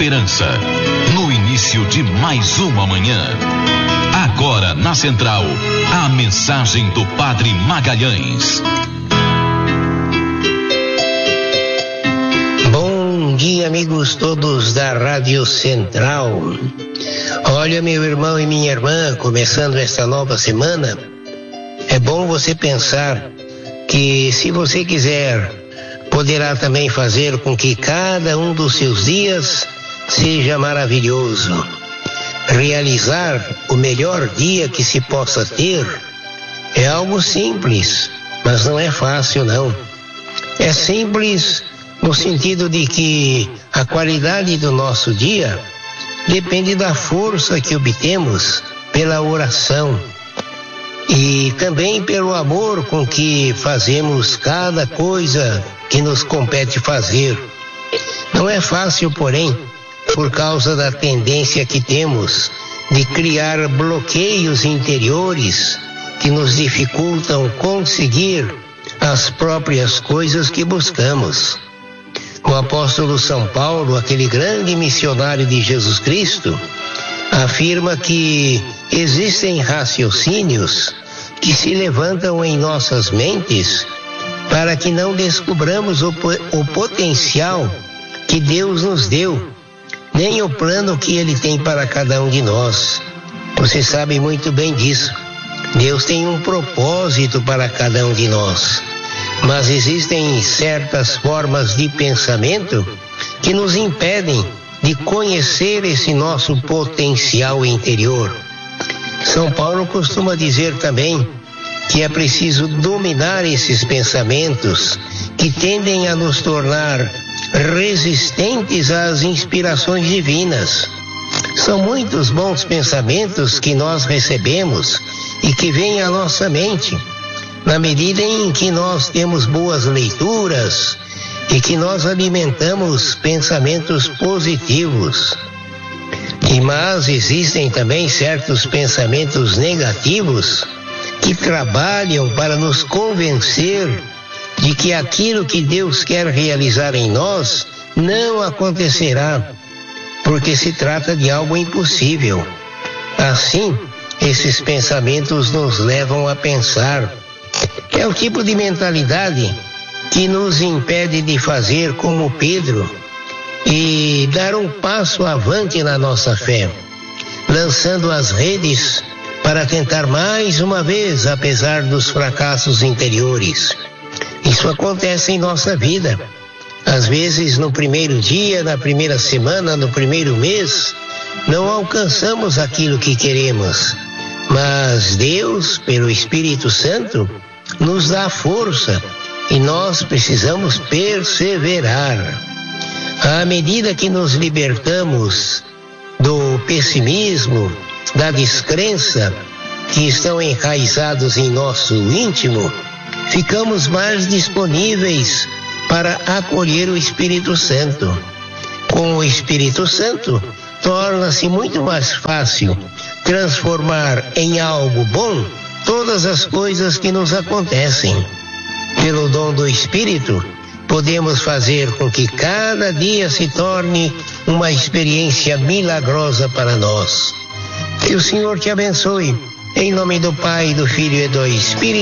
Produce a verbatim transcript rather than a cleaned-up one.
esperança, no início de mais uma manhã. Agora na Central, a mensagem do Padre Magalhães. Bom dia, amigos todos da Rádio Central. Olha, meu irmão e minha irmã, começando esta nova semana, é bom você pensar que, se você quiser, poderá também fazer com que cada um dos seus dias seja maravilhoso. Realizar o melhor dia que se possa ter é algo simples, mas não é fácil, não. É simples no sentido de que a qualidade do nosso dia depende da força que obtemos pela oração e também pelo amor com que fazemos cada coisa que nos compete fazer. Não é fácil, porém, por causa da tendência que temos de criar bloqueios interiores que nos dificultam conseguir as próprias coisas que buscamos. O apóstolo São Paulo, aquele grande missionário de Jesus Cristo, afirma que existem raciocínios que se levantam em nossas mentes para que não descubramos o, o potencial que Deus nos deu, nem o plano que Ele tem para cada um de nós. Você sabe muito bem disso. Deus tem um propósito para cada um de nós. Mas existem certas formas de pensamento que nos impedem de conhecer esse nosso potencial interior. São Paulo costuma dizer também que é preciso dominar esses pensamentos que tendem a nos tornar resistentes às inspirações divinas. São muitos bons pensamentos que nós recebemos e que vêm à nossa mente, na medida em que nós temos boas leituras e que nós alimentamos pensamentos positivos. E mas existem também certos pensamentos negativos que trabalham para nos convencer de que aquilo que Deus quer realizar em nós não acontecerá, porque se trata de algo impossível. Assim, esses pensamentos nos levam a pensar. É o tipo de mentalidade que nos impede de fazer como Pedro e dar um passo avante na nossa fé, lançando as redes para tentar mais uma vez, apesar dos fracassos interiores. Isso acontece em nossa vida. Às vezes, no primeiro dia, na primeira semana, no primeiro mês, não alcançamos aquilo que queremos. Mas Deus, pelo Espírito Santo, nos dá força e nós precisamos perseverar. À medida que nos libertamos do pessimismo, da descrença que estão enraizados em nosso íntimo, ficamos mais disponíveis para acolher o Espírito Santo. Com o Espírito Santo, torna-se muito mais fácil transformar em algo bom todas as coisas que nos acontecem. Pelo dom do Espírito, podemos fazer com que cada dia se torne uma experiência milagrosa para nós. Que o Senhor te abençoe. Em nome do Pai, do Filho e do Espírito